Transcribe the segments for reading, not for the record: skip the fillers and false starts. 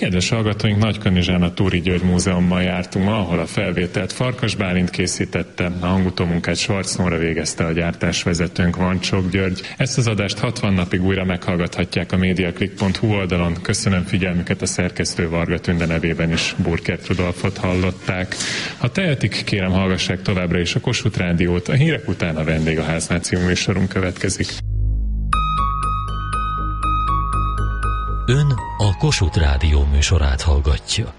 Kedves hallgatóink, Nagykanizsán a Túri György Múzeumban jártunk ma, ahol a felvételt Farkas Bálint készítette, a hangutómunkát Schwarz Nóra végezte, a gyártásvezetőnk Vancsok György. Ezt az adást 60 napig újra meghallgathatják a mediaclick.hu oldalon. Köszönöm figyelmüket, a szerkesztő Varga Tünde nevében is Burkert Rudolfot hallották. Ha tehetik, kérem hallgassák továbbra is a Kossuth Rádiót, a hírek után a Vendégháznál című műsorunk következik. Ön a Kossuth Rádió műsorát hallgatja.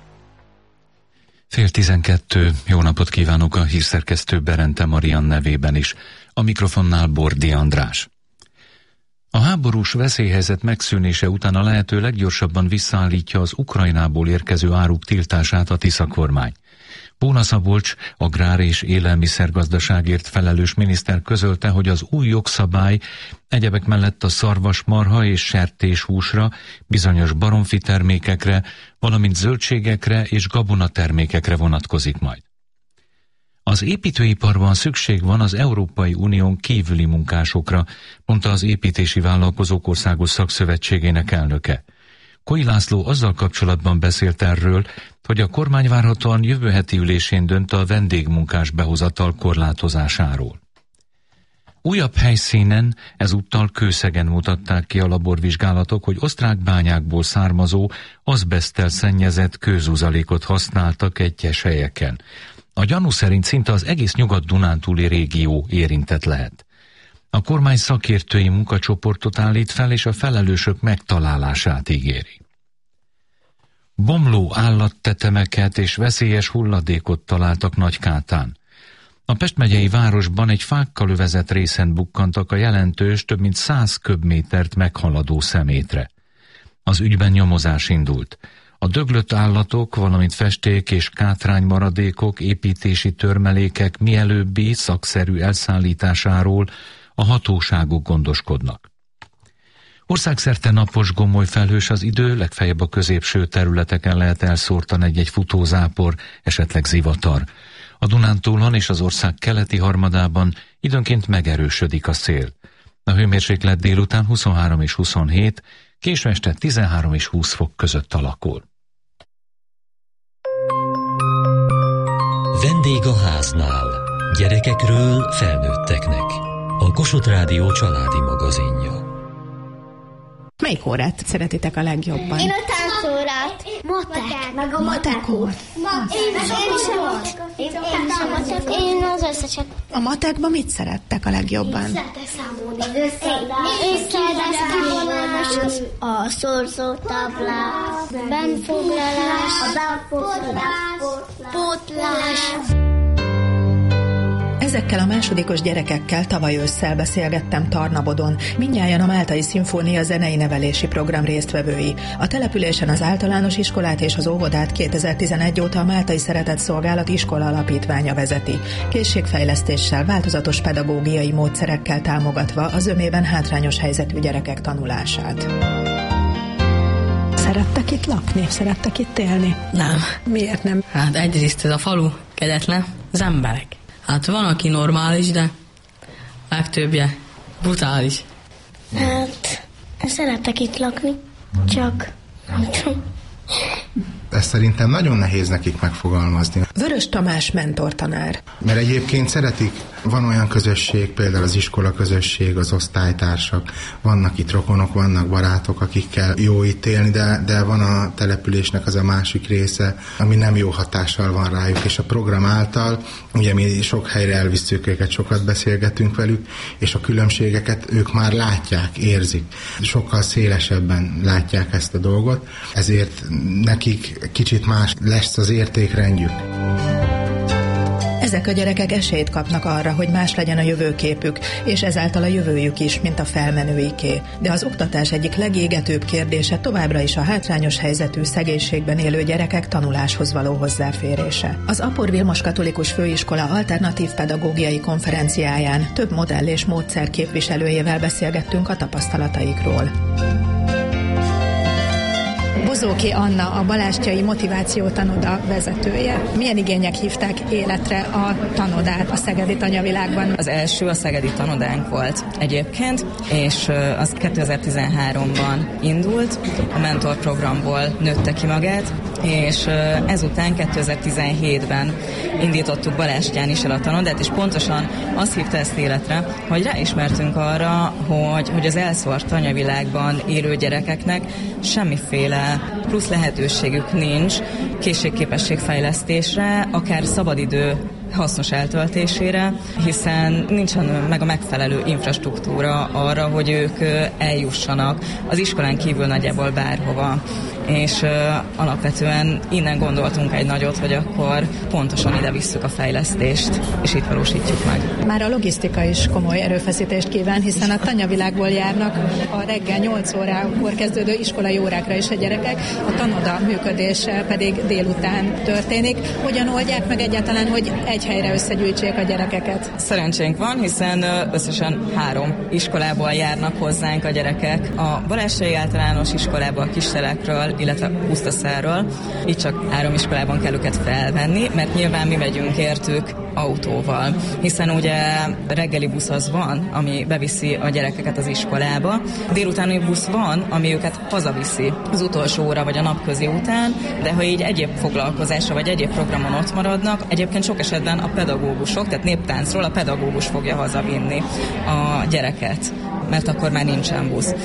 10:12, jó napot kívánok, a hírszerkesztő Berente Marian nevében is. A mikrofonnál Bordi András. A háborús veszélyhelyzet megszűnése után a lehető leggyorsabban visszaállítja az Ukrajnából érkező áruk tiltását a Tisza kormány. Bóna Szabolcs, agrár- és élelmiszergazdaságért felelős miniszter közölte, hogy az új jogszabály egyebek mellett a szarvasmarha és sertéshúsra, bizonyos baromfi termékekre, valamint zöldségekre és gabonatermékekre vonatkozik majd. Az építőiparban szükség van az Európai Unión kívüli munkásokra, mondta az Építési Vállalkozók Országos Szakszövetségének elnöke. Koi László azzal kapcsolatban beszélt erről, hogy a kormány várhatóan jövő heti ülésén dönt a vendégmunkás behozatal korlátozásáról. Újabb helyszínen, ezúttal Kőszegen mutatták ki a laborvizsgálatok, hogy osztrák bányákból származó, azbeszttel szennyezett kőzuzalékot használtak egyes helyeken. A gyanú szerint szinte az egész Nyugat-Dunántúli régió érintett lehet. A kormány szakértői munkacsoportot állít fel, és a felelősök megtalálását ígéri. Bomló állattetemeket és veszélyes hulladékot találtak Nagykátán. A Pest megyei városban egy fákkal övezett részen bukkantak a jelentős, több mint 100 köbmétert meghaladó szemétre. Az ügyben nyomozás indult. A döglött állatok, valamint festék és kátránymaradékok, építési törmelékek mielőbbi szakszerű elszállításáról a hatóságok gondoskodnak. Országszerte napos, gomoly felhős az idő, legfeljebb a középső területeken lehet elszórtan egy-egy futózápor, esetleg zivatar. A Dunántúlon és az ország keleti harmadában időnként megerősödik a szél. A hőmérséklet délután 23 és 27, késő este 13 és 20 fok között alakul. Vendég a háznál. Gyerekekről felnőtteknek. A Kossuth Rádió családi magazinja. Melyik órát szeretitek a legjobban? Én a táncórát. Matek. Meg a matekót. Én az összeset. A matekban mit szerettek a legjobban? Összeszámolni. A szorzótáblát. Benfoglalás. A pótlás. Ezekkel a másodikos gyerekekkel tavaly ősszel beszélgettem Tarnabodon, mindnyájan a Máltai Szimfónia zenei nevelési program résztvevői. A településen az általános iskolát és az óvodát 2011 óta a Máltai Szeretetszolgálat iskola alapítványa vezeti. Készségfejlesztéssel, változatos pedagógiai módszerekkel támogatva az zömében hátrányos helyzetű gyerekek tanulását. Szerettek itt lakni? Szerettek itt élni? Nem. Miért nem? Hát egyrészt ez a falu kegyetlen, az emberek. Hát van, aki normális, de legtöbbje brutális. Hát szeretek itt lakni, csak nem tudom. Ezt szerintem nagyon nehéz nekik megfogalmazni. Vörös Tamás mentortanár. Mert egyébként szeretik, van olyan közösség, például az iskola közösség, az osztálytársak, vannak itt rokonok, vannak barátok, akikkel jó itt élni, de van a településnek az a másik része, ami nem jó hatással van rájuk, és a program által, ugye mi sok helyre elvisszük őket, sokat beszélgetünk velük, és a különbségeket ők már látják, érzik. Sokkal szélesebben látják ezt a dolgot, ezért nekik kicsit más lesz az értékrendjük. Ezek a gyerekek esélyt kapnak arra, hogy más legyen a jövőképük, és ezáltal a jövőjük is, mint a felmenőiké. De az oktatás egyik legégetőbb kérdése továbbra is a hátrányos helyzetű szegénységben élő gyerekek tanuláshoz való hozzáférése. Az Apor Vilmos Katolikus Főiskola alternatív pedagógiai konferenciáján több modell és módszer képviselőjével beszélgettünk a tapasztalataikról. Bozóki Anna, a Balástyai Motiváció Tanoda vezetője. Milyen igények hívták életre a tanodát a szegedi tanyavilágban? Az első a szegedi tanodánk volt. egyébként, és az 2013-ban indult, a mentorprogramból nőtte ki magát, és ezután 2017-ben indítottuk Balázs Jánissal a tanodát, és pontosan azt hívta ezt életre, hogy ráismertünk arra, hogy az elszórt tanyavilágban élő gyerekeknek semmiféle plusz lehetőségük nincs készségképességfejlesztésre, akár szabadidő hasznos eltöltésére, hiszen nincsen meg a megfelelő infrastruktúra arra, hogy ők eljussanak az iskolán kívül nagyjából bárhova. És alapvetően innen gondoltunk egy nagyot, hogy akkor pontosan ide visszük a fejlesztést, és itt valósítjuk meg. Már a logisztika is komoly erőfeszítést kíván, hiszen a tanyavilágból járnak a reggel 8 órakor kezdődő iskolai órákra is a gyerekek, a tanoda működése pedig délután történik. Hogyan oldják meg egyáltalán, hogy egy helyre összegyűjtsék a gyerekeket? Szerencsénk van, hiszen összesen 3 iskolából járnak hozzánk a gyerekek. A Balázsai Általános Iskolából, a Kistelekről, illetve Pusztaszerről. Így csak 3 iskolában kell őket felvenni, mert nyilván mi megyünk értük autóval, hiszen ugye reggeli busz az van, ami beviszi a gyerekeket az iskolába, délutáni busz van, ami őket hazaviszi az utolsó óra vagy a napközi után, de ha így egyéb foglalkozásra vagy egyéb programon ott maradnak, egyébként sok esetben a pedagógusok, tehát néptáncról a pedagógus fogja hazavinni a gyereket, mert akkor már nincsen busz.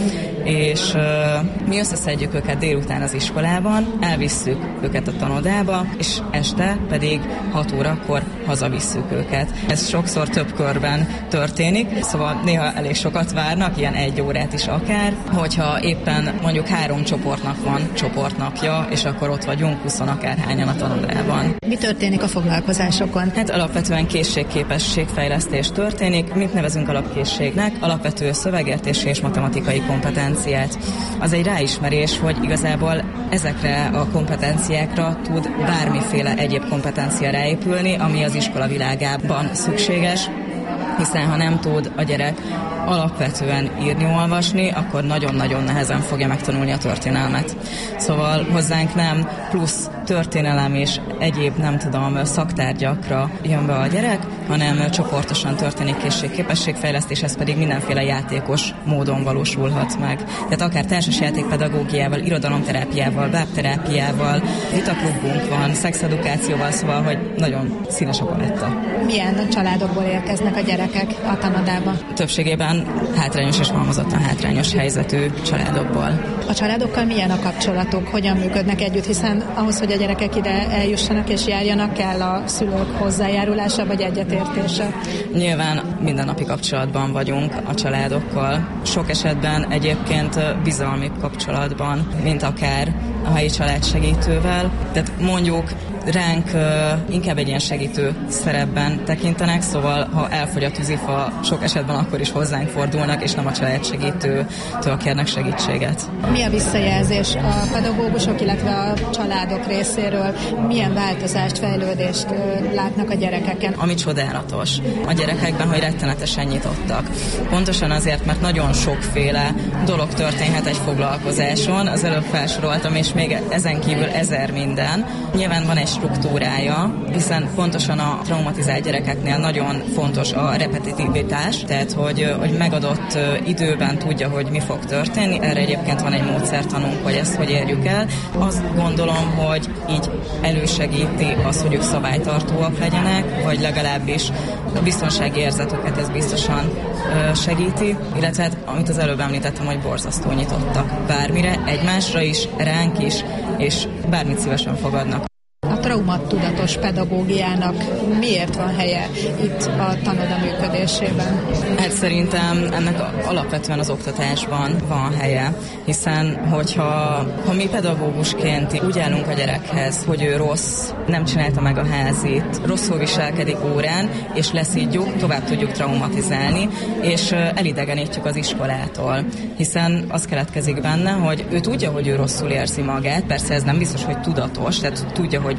És mi összeszedjük őket délután az iskolában, elvisszük őket a tanodába, és este pedig 6 órakor hazavisszük őket. Ez sokszor több körben történik, szóval néha elég sokat várnak, ilyen 1 órát is akár, hogyha éppen mondjuk 3 csoportnak van csoportnapja, és akkor ott vagyunk 20 akárhányan a tanodában. Mi történik a foglalkozásokon? Hát alapvetően készségképességfejlesztés történik. Mit nevezünk alapkészségnek? Alapvető szövegértési és matematikai kompetenciát. Az egy ráismerés, hogy igazából ezekre a kompetenciákra tud bármiféle egyéb kompetencia ráépülni, ami az iskola világában szükséges, hiszen ha nem tud a gyerek alapvetően írni-olvasni, akkor nagyon-nagyon nehezen fogja megtanulni a történelmet. Szóval hozzánk nem plusz történelem és egyéb, nem tudom, szaktárgyakra jön be a gyerek, hanem csoportosan történik készségképességfejlesztés, ez pedig mindenféle játékos módon valósulhat meg. Tehát akár társasjátékpedagógiával, irodalomterápiával, bábterápiával, vitaklubunk van, szexedukációval, szóval, hogy nagyon színes a paletta. Milyen családokból érkeznek a gyerekek a tanodába? Többségében hátrányos és halmozottan hátrányos helyzetű családokból. A családokkal milyen a kapcsolatok, hogyan működnek együtt, hiszen ahhoz, hogy a gyerekek ide eljussanak és járjanak, kell a szülők hozzájárulása vagy egyetértése? Nyilván mindennapi kapcsolatban vagyunk a családokkal. Sok esetben egyébként bizalmi kapcsolatban, mint akár a helyi családsegítővel. Tehát mondjuk ránk inkább egy ilyen segítő szerepben tekintenek, szóval ha elfogy a tűzifa, sok esetben akkor is hozzánk fordulnak, és nem a családsegítőtől kérnek segítséget. Mi a visszajelzés a pedagógusok, illetve a családok részéről? Milyen változást, fejlődést látnak a gyerekeken? Ami csodálatos a gyerekekben, hogy rettenetesen nyitottak. Pontosan azért, mert nagyon sokféle dolog történhet egy foglalkozáson. Az előbb felsoroltam, és még ezen kívül 1000 minden. Nyilván van egy struktúrája, hiszen pontosan a traumatizált gyerekeknél nagyon fontos a repetitivitás, tehát hogy megadott időben tudja, hogy mi fog történni. Erre egyébként van egy módszertanunk, hogy ezt hogy érjük el. Azt gondolom, hogy így elősegíti azt, hogy ők szabálytartóak legyenek, vagy legalábbis a biztonsági érzetüket ez biztosan segíti, illetve hát, amit az előbb említettem, hogy borzasztó nyitottak bármire, egymásra is, ránk is, és bármit szívesen fogadnak. A traumattudatos pedagógiának miért van helye itt a tanoda működésében? Hát szerintem ennek alapvetően az oktatásban van helye, hiszen hogyha mi pedagógusként úgy állunk a gyerekhez, hogy ő rossz, nem csinálta meg a házit, rosszul viselkedik órán, és leszídjuk, tovább tudjuk traumatizálni, és elidegenítjük az iskolától, hiszen az keletkezik benne, hogy ő tudja, hogy ő rosszul érzi magát, persze ez nem biztos, hogy tudatos, tehát tudja, hogy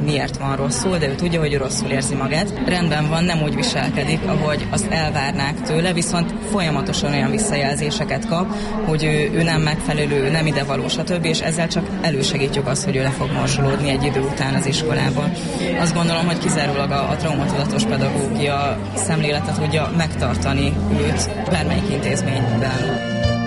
miért van rosszul, de ő tudja, hogy ő rosszul érzi magát. Rendben van, nem úgy viselkedik, ahogy azt elvárnák tőle, viszont folyamatosan olyan visszajelzéseket kap, hogy ő nem megfelelő, ő nem idevaló, stb. És ezzel csak elősegítjük azt, hogy ő le fog morzsolódni egy idő után az iskolában. Azt gondolom, hogy kizárólag a traumatudatos pedagógia szemlélete tudja megtartani őt bármelyik intézményben.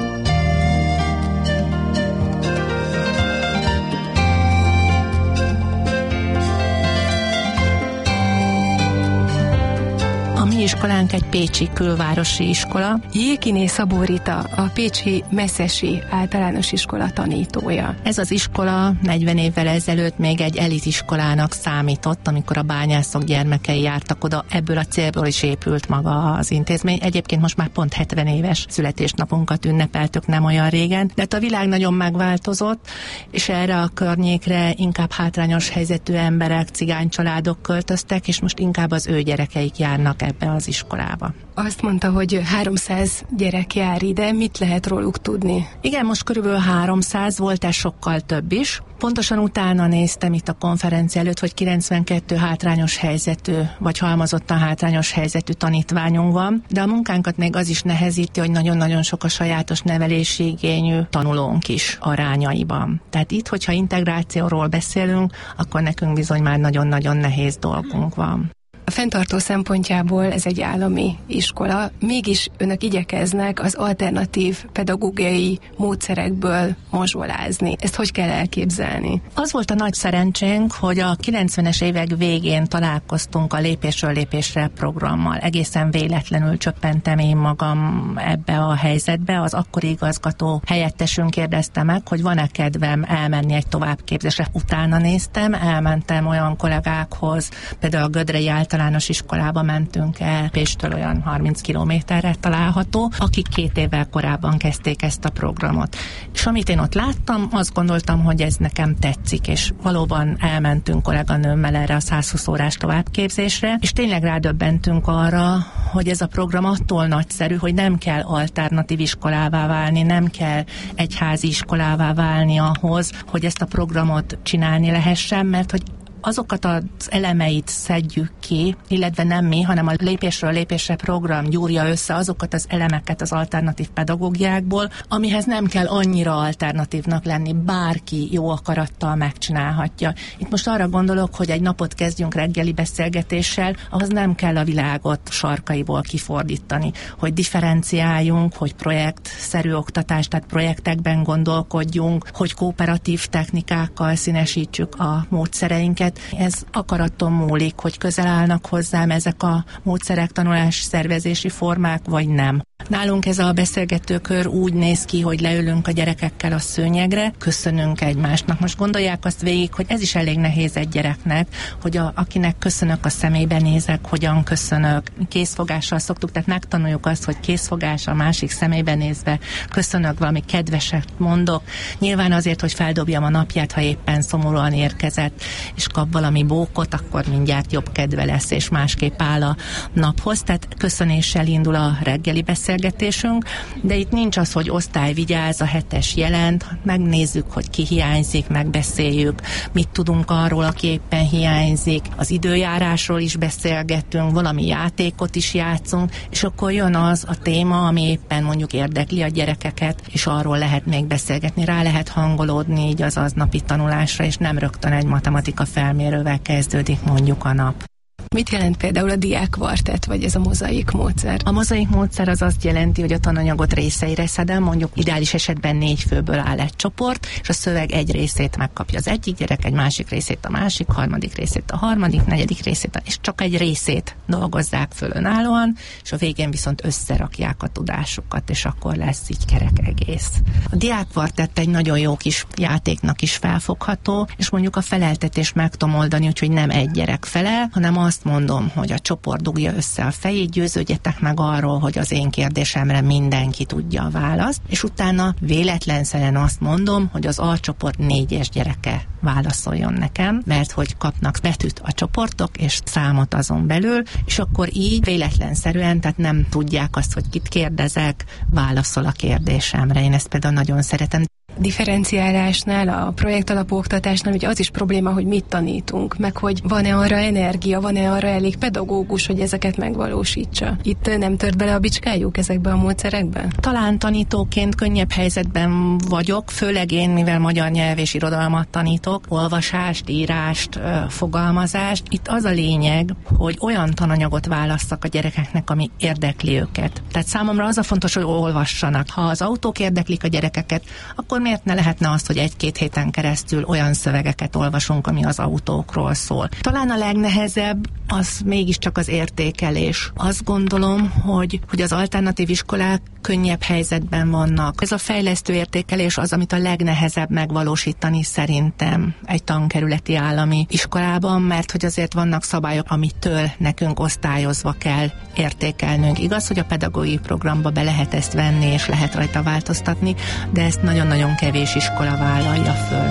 A mi iskolánk egy pécsi külvárosi iskola. Jékiné Szabó Rita, a pécsi Messzesi általános iskola tanítója. Ez az iskola 40 évvel ezelőtt még egy elitiskolának számított, amikor a bányászok gyermekei jártak oda. Ebből a célból is épült maga az intézmény. Egyébként most már pont 70 éves születésnapunkat ünnepeltük nem olyan régen, de a világ nagyon megváltozott, és erre a környékre inkább hátrányos helyzetű emberek, cigány családok költöztek, és most inkább az ő gyerekeik járnak ebbe az iskolába. Azt mondta, hogy 300 gyerek jár ide, mit lehet róluk tudni? Igen, most körülbelül 300, volt ez sokkal több is. Pontosan utána néztem itt a konferencia előtt, hogy 92 hátrányos helyzetű, vagy halmozottan hátrányos helyzetű tanítványunk van, de a munkánkat még az is nehezíti, hogy nagyon-nagyon sok a sajátos nevelési igényű tanulónk is arányaiban. Tehát itt, hogyha integrációról beszélünk, akkor nekünk bizony már nagyon-nagyon nehéz dolgunk van. A fenntartó szempontjából ez egy állami iskola, mégis önök igyekeznek az alternatív pedagógiai módszerekből mozsolázni. Ezt hogy kell elképzelni? Az volt a nagy szerencsénk, hogy a 90-es évek végén találkoztunk a Lépésről lépésre programmal. Egészen véletlenül csöppentem én magam ebbe a helyzetbe. Az akkori igazgató helyettesünk kérdezte meg, hogy van-e kedvem elmenni egy továbbképzésre. Utána néztem, elmentem olyan kollégákhoz, például a Gödrei általános iskolába mentünk el, Pécstől olyan 30 kilométerre található, akik 2 évvel korábban kezdték ezt a programot. És amit én ott láttam, azt gondoltam, hogy ez nekem tetszik, és valóban elmentünk kolléganőmmel erre a 120 órás továbbképzésre, és tényleg rádöbbentünk arra, hogy ez a program attól nagyszerű, hogy nem kell alternatív iskolává válni, nem kell egyházi iskolává válni ahhoz, hogy ezt a programot csinálni lehessen, mert hogy azokat az elemeit szedjük ki, illetve nem mi, hanem a Lépésről lépésre program gyúrja össze azokat az elemeket az alternatív pedagógiákból, amihez nem kell annyira alternatívnak lenni, bárki jó akarattal megcsinálhatja. Itt most arra gondolok, hogy egy napot kezdjünk reggeli beszélgetéssel, ahhoz nem kell a világot sarkaiból kifordítani, hogy differenciáljunk, hogy projektszerű oktatás, tehát projektekben gondolkodjunk, hogy kooperatív technikákkal színesítsük a módszereinket. Ez akaraton múlik, hogy közel állnak hozzám ezek a módszerek, tanulás szervezési formák, vagy nem. Nálunk ez a beszélgetőkör úgy néz ki, hogy leülünk a gyerekekkel a szőnyegre, köszönünk egymásnak. Most gondolják azt végig, hogy ez is elég nehéz egy gyereknek, hogy akinek köszönök, a szemébe nézek, hogyan köszönök. Készfogással szoktuk, tehát megtanuljuk azt, hogy készfogás a másik szemébe nézve köszönök, valami kedveset mondok. Nyilván azért, hogy feldobjam a napját, ha éppen szomorúan érkezett, és kap valami bókot, akkor mindjárt jobb kedve lesz, és másképp áll a naphoz. Tehát köszönéssel indul a reggeli beszélgetésünk, de itt nincs az, hogy osztály vigyáz, a 7-es jelent, megnézzük, hogy ki hiányzik, megbeszéljük, mit tudunk arról, aki éppen hiányzik, az időjárásról is beszélgetünk, valami játékot is játszunk, és akkor jön az a téma, ami éppen mondjuk érdekli a gyerekeket, és arról lehet még beszélgetni, rá lehet hangolódni így az aznapi tanulásra, és nem rögtön egy matematika felmérővel kezdődik mondjuk a nap. Mit jelent például a diákkvartett, vagy ez a mozaik módszer? A mozaik módszer az azt jelenti, hogy a tananyagot részeire szedem, mondjuk ideális esetben 4 főből áll egy csoport, és a szöveg egy részét megkapja az egyik gyerek, egy másik részét a másik, harmadik részét a harmadik, negyedik részét, és csak egy részét dolgozzák föl önállóan, és a végén viszont összerakják a tudásukat, és akkor lesz így kerek egész. A diákkvartett egy nagyon jó kis játéknak is felfogható, és mondjuk a feleltetést meg tudom oldani, úgyhogy nem egy gyerek felel, hanem azt mondom, hogy a csoport dugja össze a fejét, győződjetek meg arról, hogy az én kérdésemre mindenki tudja a választ, és utána véletlenszerűen azt mondom, hogy az alcsoport 4-es gyereke válaszoljon nekem, mert hogy kapnak betűt a csoportok, és számot azon belül, és akkor így véletlenszerűen, tehát nem tudják azt, hogy kit kérdezek, válaszol a kérdésemre. Én ezt például nagyon szeretem. Differenciálásnál, a projektalapú oktatásnál ugye az is probléma, hogy mit tanítunk, meg hogy van-e arra energia, van-e arra elég pedagógus, hogy ezeket megvalósítsa. Itt nem tört bele a bicskájuk ezekbe a módszerekbe? Talán tanítóként könnyebb helyzetben vagyok, főleg én, mivel magyar nyelv és irodalmat tanítok, olvasást, írást, fogalmazást. Itt az a lényeg, hogy olyan tananyagot válasszak a gyerekeknek, ami érdekli őket. Tehát számomra az a fontos, hogy olvassanak. Ha az autók érdeklik a gyerekeket, akkor miért ne lehetne az, hogy 1-2 héten keresztül olyan szövegeket olvasunk, ami az autókról szól. Talán a legnehezebb az mégiscsak az értékelés. Azt gondolom, hogy az alternatív iskolák könnyebb helyzetben vannak. Ez a fejlesztő értékelés az, amit a legnehezebb megvalósítani szerintem egy tankerületi állami iskolában, mert hogy azért vannak szabályok, amitől nekünk osztályozva kell értékelnünk. Igaz, hogy a pedagógiai programba be lehet ezt venni, és lehet rajta változtatni, de ezt nagyon-nagyon kevés iskola vállalja föl.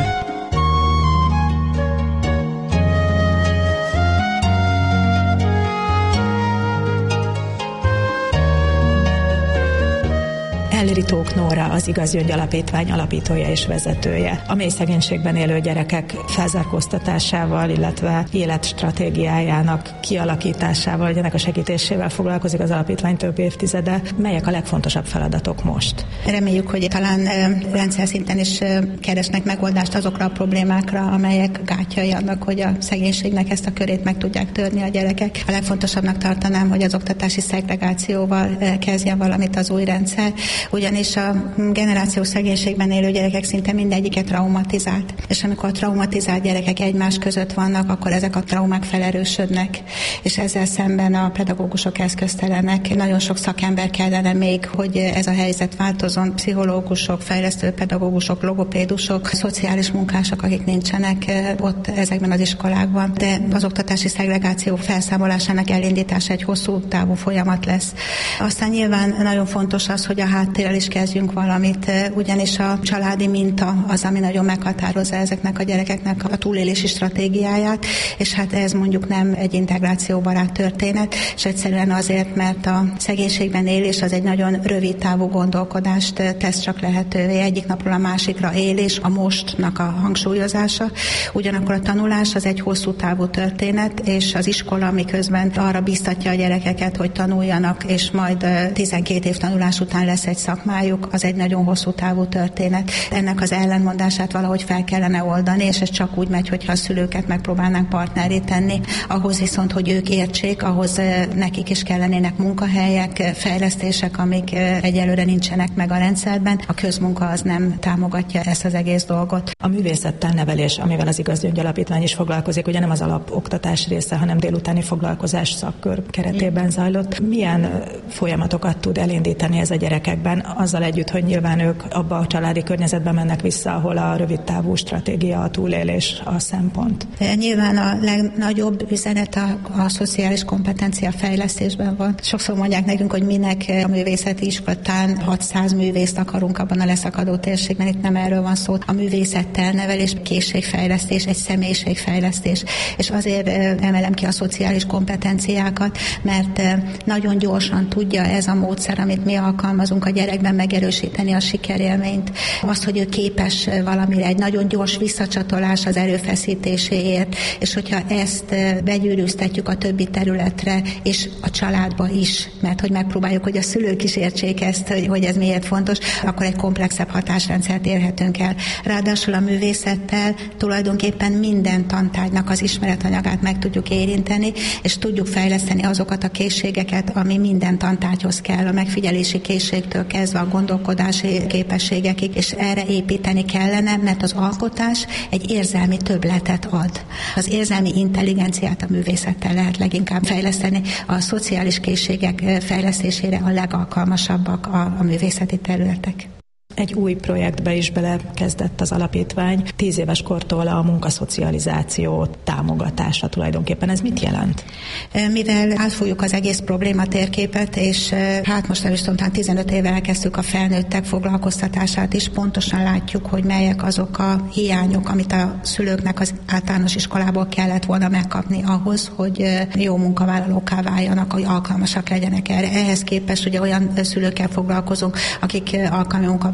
Elleri Tóth Nóra, az Igaz Gyöngy Alapítvány alapítója és vezetője. A mély szegénységben élő gyerekek felzárkóztatásával, illetve életstratégiájának kialakításával, vagy ennek a segítésével foglalkozik az alapítvány több évtizede. Melyek a legfontosabb feladatok most? Reméljük, hogy talán rendszer szinten is keresnek megoldást azokra a problémákra, amelyek gátjai annak, hogy a szegénységnek ezt a körét meg tudják törni a gyerekek. A legfontosabbnak tartanám, hogy az oktatási szegregációval kezdjen valamit az új rendszer, ugyanis a generációs szegénységben élő gyerekek szinte mindegyiket traumatizált. És amikor a traumatizált gyerekek egymás között vannak, akkor ezek a traumák felerősödnek, és ezzel szemben a pedagógusok eszköztelenek. Nagyon sok szakember kellene még, hogy ez a helyzet változzon. Pszichológusok, fejlesztő pedagógusok, logopédusok, szociális munkások, akik nincsenek ott ezekben az iskolákban. De az oktatási szegregáció felszámolásának elindítása egy hosszú távú folyamat lesz. Aztán nyilván nagyon fontos az, hogy a háttérrel is kezdjünk valamit, ugyanis a családi minta az, ami nagyon meghatározza ezeknek a gyerekeknek a túlélési stratégiáját, és hát ez mondjuk nem egy integrációbarát történet, és egyszerűen azért, mert a szegénységben élés az egy nagyon rövid távú gondolkodást tesz csak lehetővé, egyik napról a másikra élés, a mostnak a hangsúlyozása, ugyanakkor a tanulás az egy hosszú távú történet, és az iskola miközben arra biztatja a gyerekeket, hogy tanuljanak, és majd 12 év tanulás után lesz egy szakmájuk, az egy nagyon hosszú távú történet. Ennek az ellentmondását valahogy fel kellene oldani, és ez csak úgy megy, hogyha a szülőket megpróbálnánk partnerré tenni. Ahhoz viszont, hogy ők értsék, ahhoz nekik is kellenének munkahelyek, fejlesztések, amik egyelőre nincsenek meg a rendszerben. A közmunka az nem támogatja ezt az egész dolgot. A művészettel nevelés, amivel az Igaz Gyöngy Alapítvány is foglalkozik, ugye nem az alapoktatás része, hanem délutáni foglalkozás szakkör keretében zajlott. Milyen folyamatokat tud elindítani ez a gyerekekben, azzal együtt, hogy nyilván ők abba a családi környezetbe mennek vissza, ahol a rövidtávú stratégia, a túlélés a szempont? Nyilván a legnagyobb üzenet a szociális kompetencia fejlesztésben van. Sokszor mondják nekünk, hogy minek a művészeti iskolán 600 művészt akarunk abban a leszakadó térségben, itt nem erről van szó. A művészettel nevelés, készségfejlesztés, egy személyiségfejlesztés. És azért emelem ki a szociális kompetenciákat, mert nagyon gyorsan tudja ez a módszer, amit mi alkalmazunk a gyerekben, megerősíteni a sikerélményt. Azt, hogy ő képes valamire, egy nagyon gyors visszacsatolás az erőfeszítéséért, és hogyha ezt begyűrűztetjük a többi területre, és a családba is, mert hogy megpróbáljuk, hogy a szülők is értsék ezt, hogy ez miért fontos, akkor egy komplexebb hatásrendszert érhetünk el. Ráadásul a művészettel tulajdonképpen minden tantárgynak az ismeretanyagát meg tudjuk érinteni, és tudjuk fejleszteni azokat a készségeket, ami minden tantárgyhoz kell, a megfigyelési készségtől kezdve a gondolkodási képességekig, és erre építeni kellene, mert az alkotás egy érzelmi többletet ad. Az érzelmi intelligenciát a művészettel lehet leginkább fejleszteni, a szociális készségek fejlesztésére a legalkalmasabbak a művészeti területek. Egy új projektbe is belekezdett az alapítvány, 10 éves kortól a munkaszocializáció támogatása tulajdonképpen. Ez mit jelent? Mivel átfújjuk az egész problématérképet, és hát most el is tudom, 15 éve elkezdtük a felnőttek foglalkoztatását is, pontosan látjuk, hogy melyek azok a hiányok, amit a szülőknek az általános iskolából kellett volna megkapni ahhoz, hogy jó munkavállalókká váljanak, hogy alkalmasak legyenek erre. Ehhez képest ugye olyan szülőkkel foglalkozunk, akik alkalmi munkavállalók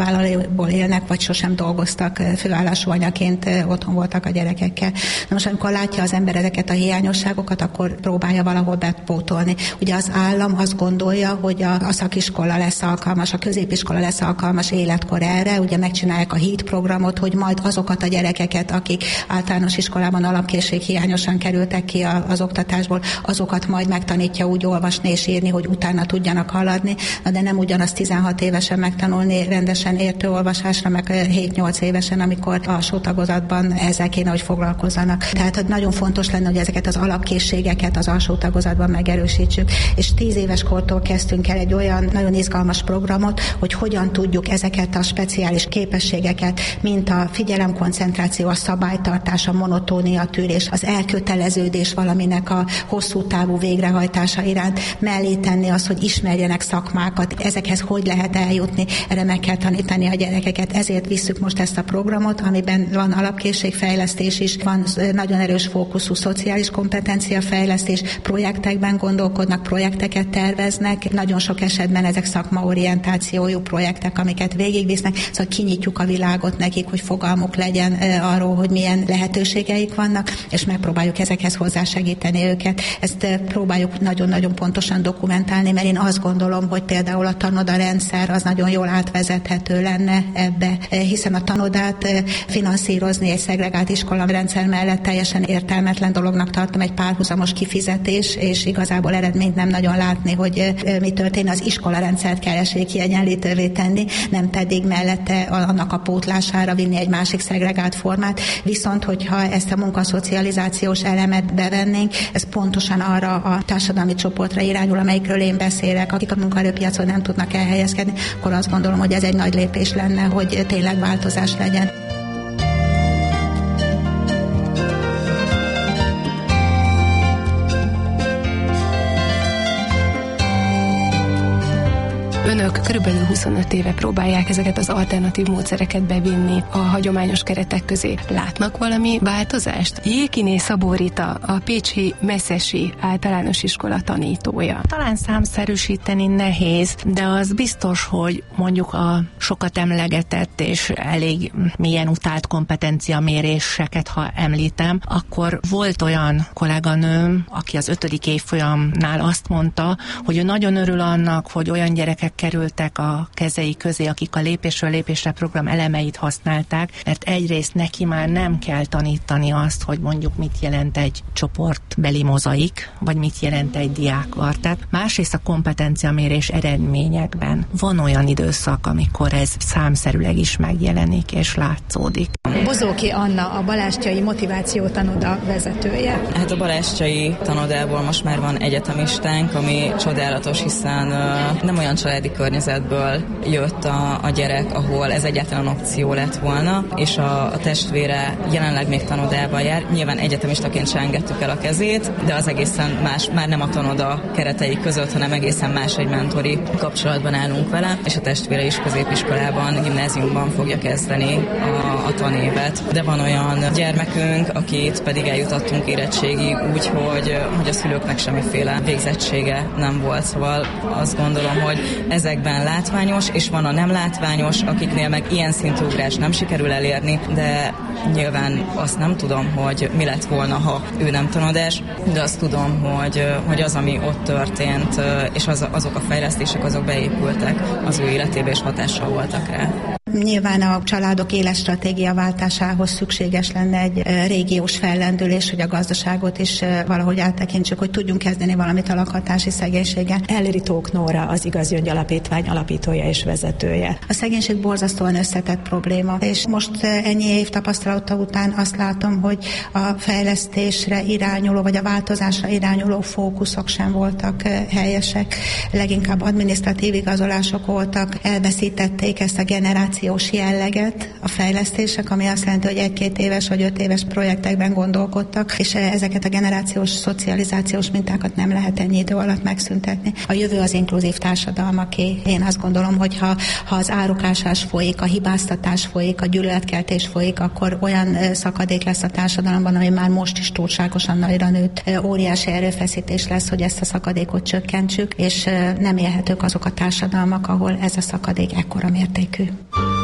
munkavállalóból élnek, vagy sosem dolgoztak főállású anyaként, otthon voltak a gyerekekkel. Na most, amikor látja az ember ezeket a hiányosságokat, akkor próbálja valahol bepótolni. Ugye az állam azt gondolja, hogy a szakiskola lesz alkalmas, a középiskola lesz alkalmas életkor erre, ugye megcsinálják a HEAT programot, hogy majd azokat a gyerekeket, akik általános iskolában alapkészség hiányosan kerültek ki az oktatásból, azokat majd megtanítja úgy olvasni és írni, hogy utána tudjanak haladni, de nem ugyanaz 16 évesen megtanulni rendesen értő olvasásra, meg 7-8 évesen, amikor alsó tagozatban ezzel kéne, hogy foglalkozzanak. Tehát nagyon fontos lenne, hogy ezeket az alapkészségeket az alsó tagozatban megerősítsük, és 10 éves kortól kezdtünk el egy olyan nagyon izgalmas programot, hogy hogyan tudjuk ezeket a speciális képességeket, mint a figyelemkoncentráció, a szabálytartás, a monotónia tűrés, az elköteleződés valaminek a hosszú távú végrehajtása iránt mellé tenni azt, hogy ismerjenek szakmákat, ezekhez hogy lehet eljutni, erre meg kell tanítani a gyerekeket. Ezért visszük most ezt a programot, amiben van alapkészségfejlesztés is, van nagyon erős fókuszú szociális kompetenciafejlesztés, projektekben gondolkodnak, projekteket terveznek, nagyon sok esetben ezek szakmaorientációjú projektek, amiket végigvisznek, szóval kinyitjuk a világot nekik, hogy fogalmuk legyen arról, hogy milyen lehetőségeik vannak, és megpróbáljuk ezekhez hozzásegíteni őket. Ezt próbáljuk nagyon-nagyon pontosan dokumentálni, mert én azt gondolom, hogy például a tanoda rendszer az nagyon jól átvezethető lenne ebbe, hiszen a tanodát finanszírozni egy szegregált iskolarendszer mellett teljesen értelmetlen dolognak tartom, egy párhuzamos kifizetés, és igazából eredményt nem nagyon látni, hogy mi történik. Az iskolarendszert kell esélykiegyenlítővé tenni, nem pedig mellette annak a pótlására vinni egy másik szegregált formát. Viszont, hogyha ezt a munkaszocializációs elemet bevennénk, ez pontosan arra a társadalmi csoportra irányul, amelyikről én beszélek, akik a munkaerőpiacon nem tudnak elhelyezkedni, akkor azt gondolom, hogy ez egy nagy lépés lenne, hogy tényleg változás legyen. Önök körülbelül 25 éve próbálják ezeket az alternatív módszereket bevinni a hagyományos keretek közé. Látnak valami változást? Jékiné Szabó Rita, a pécsi Messzesi általános iskola tanítója. Talán számszerűsíteni nehéz, de az biztos, hogy mondjuk a sokat emlegetett és elég mélyen utált kompetenciaméréseket, ha említem, akkor volt olyan kolléganőm, aki az 5. évfolyamnál azt mondta, hogy ő nagyon örül annak, hogy olyan gyerekek kerültek a kezei közé, akik a lépésről lépésre program elemeit használták, mert egyrészt neki már nem kell tanítani azt, hogy mondjuk mit jelent egy csoportbeli mozaik, vagy mit jelent egy diákkar. Tehát másrészt a kompetenciamérés eredményekben van olyan időszak, amikor ez számszerűleg is megjelenik és látszódik. Bozóki Anna, a Balázstyai Motiváció Tanoda vezetője. Hát a Balázstyai tanodából most már van egyetemistánk, ami csodálatos, hiszen nem olyan családi környezetből jött a gyerek, ahol ez egyáltalán opció lett volna, és a testvére jelenleg még tanodában jár. Nyilván egyetemistaként se engedtük el a kezét, de az egészen más, már nem a tanoda keretei között, hanem egészen más egy mentori kapcsolatban állunk vele, és a testvére is középiskolában, gimnáziumban fogja kezdeni a tanévet. De van olyan gyermekünk, akit pedig eljutottunk érettségig úgy, hogy a szülőknek semmiféle végzettsége nem volt. Szóval azt gondolom, hogy ezekben látványos, és van a nem látványos, akiknél meg ilyen szintű ugrás nem sikerül elérni, de nyilván azt nem tudom, hogy mi lett volna, ha ő nem tanodás, de azt tudom, hogy az, ami ott történt, és azok a fejlesztések, azok beépültek az ő életébe, és hatással voltak rá. Nyilván a családok életstratégiaváltásához szükséges lenne egy régiós fellendülés, hogy a gazdaságot is valahogy áttekintsük, hogy tudjunk kezdeni valamit a lakhatási szegénységgel. Elleri Tóth Nóra, az Igaz Gyöngy Alapítvány alapítója és vezetője. A szegénység borzasztóan összetett probléma, és most ennyi év tapasztalata után azt látom, hogy a fejlesztésre irányuló, vagy a változásra irányuló fókuszok sem voltak helyesek. Leginkább adminisztratív igazolások voltak, elveszítették ezt a generációs jelleget a fejlesztések, ami azt jelenti, hogy 1-2 éves vagy 5 éves projektekben gondolkodtak, és ezeket a generációs szocializációs mintákat nem lehet ennyi idő alatt megszüntetni. A jövő az inkluzív társadalmaké. Én azt gondolom, hogy ha az árukásás folyik, a hibáztatás folyik, a gyűlöletkeltés folyik, akkor olyan szakadék lesz a társadalomban, ami már most is túlságosan nagyra nőtt. Óriási erőfeszítés lesz, hogy ezt a szakadékot csökkentsük, és nem élhetők azok a társadalmak, ahol ez a szakadék ekkora mértékű.